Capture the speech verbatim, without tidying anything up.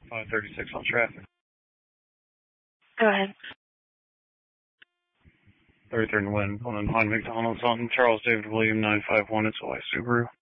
five thirty-six on traffic. Go ahead. thirty-third and Wynn, on Pine McDonald's on Charles David William nine five one. It's a white Subaru.